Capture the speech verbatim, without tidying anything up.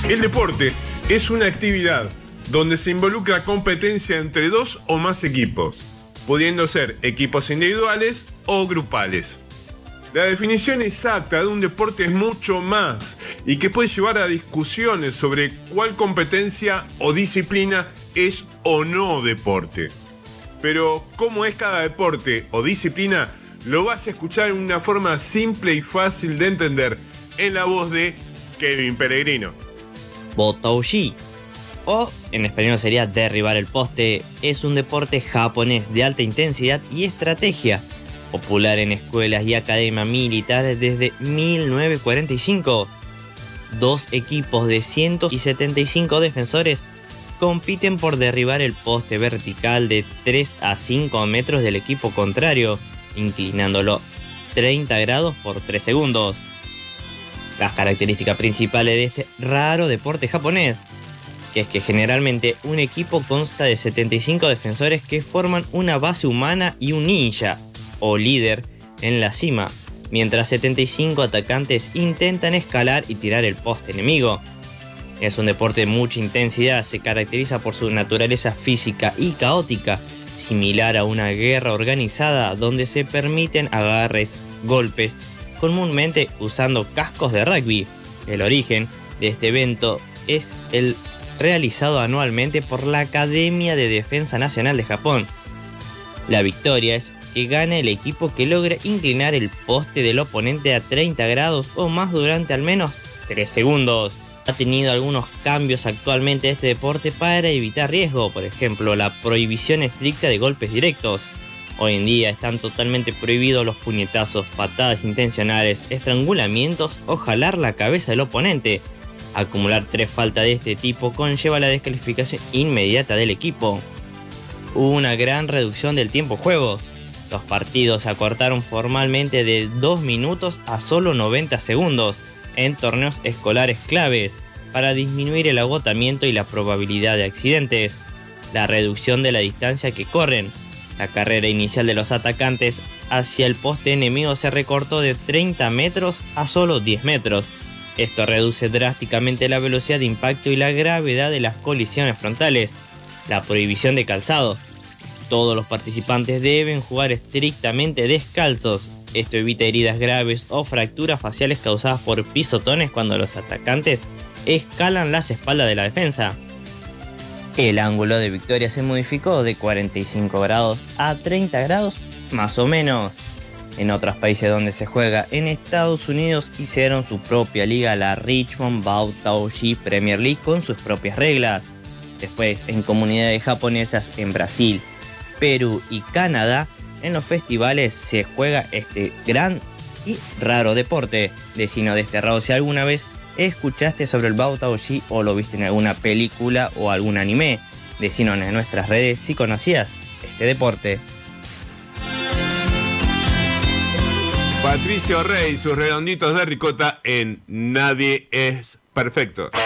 El deporte es una actividad donde se involucra competencia entre dos o más equipos, pudiendo ser equipos individuales o grupales. La definición exacta de un deporte es mucho más y que puede llevar a discusiones sobre cuál competencia o disciplina es o no deporte. Pero cómo es cada deporte o disciplina lo vas a escuchar en una forma simple y fácil de entender en la voz de Kevin Peregrino. Boutouji, o en español sería derribar el poste, es un deporte japonés de alta intensidad y estrategia, popular en escuelas y academias militares desde mil novecientos cuarenta y cinco. Dos equipos de ciento setenta y cinco defensores compiten por derribar el poste vertical de tres a cinco metros del equipo contrario, inclinándolo treinta grados por tres segundos. Las características principales de este raro deporte japonés, que es que generalmente un equipo consta de setenta y cinco defensores que forman una base humana y un ninja, o líder, en la cima, mientras setenta y cinco atacantes intentan escalar y tirar el poste enemigo. Es un deporte de mucha intensidad, se caracteriza por su naturaleza física y caótica, similar a una guerra organizada donde se permiten agarres, golpes, comúnmente usando cascos de rugby. El origen de este evento es el realizado anualmente por la Academia de Defensa Nacional de Japón. La victoria es que gana el equipo que logre inclinar el poste del oponente a treinta grados o más durante al menos tres segundos. Ha tenido algunos cambios actualmente este deporte para evitar riesgo, por ejemplo la prohibición estricta de golpes directos. Hoy en día están totalmente prohibidos los puñetazos, patadas intencionales, estrangulamientos o jalar la cabeza del oponente. Acumular tres faltas de este tipo conlleva la descalificación inmediata del equipo. Hubo una gran reducción del tiempo de juego. Los partidos se acortaron formalmente de dos minutos a solo noventa segundos en torneos escolares claves para disminuir el agotamiento y la probabilidad de accidentes. La reducción de la distancia que corren. La carrera inicial de los atacantes hacia el poste enemigo se recortó de treinta metros a solo diez metros. Esto reduce drásticamente la velocidad de impacto y la gravedad de las colisiones frontales. La prohibición de calzado. Todos los participantes deben jugar estrictamente descalzos. Esto evita heridas graves o fracturas faciales causadas por pisotones cuando los atacantes escalan las espaldas de la defensa. El ángulo de victoria se modificó de cuarenta y cinco grados a treinta grados más o menos. En otros países donde se juega, en Estados Unidos hicieron su propia liga, la Richmond Boutouji Premier League, con sus propias reglas. Después, en comunidades japonesas en Brasil, Perú y Canadá, en los festivales se juega este gran y raro deporte. Decinos desterrado si alguna vez escuchaste sobre el Boutouji o lo viste en alguna película o algún anime. Decinos en nuestras redes si conocías este deporte. Patricio Rey y sus redonditos de ricota en Nadie es Perfecto.